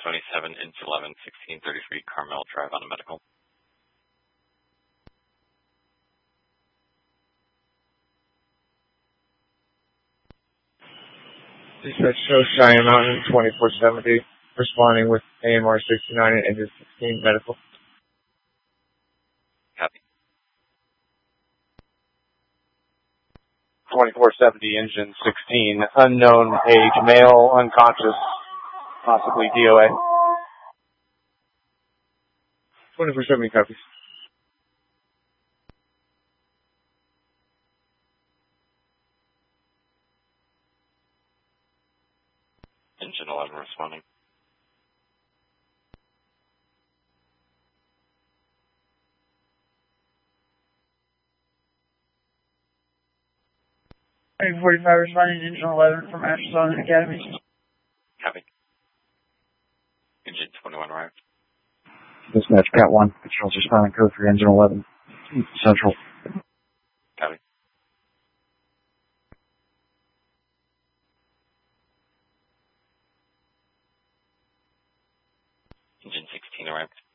77, Int 11, 1633 Carmel Drive on a medical. Dispatch show Cheyenne Mountain 2470, responding with AMR 69 and engine 16 medical. Copy. 2470, engine 16, unknown age, male, unconscious, possibly DOA. 2470 copies. Engine 11 responding. Engine 45 responding to Engine 11 from Ashland Academy. Copy. Engine 21 arrived. Dispatch Cat 1, patrols responding code for Engine 11, Central. Copy. Engine 16 arrived.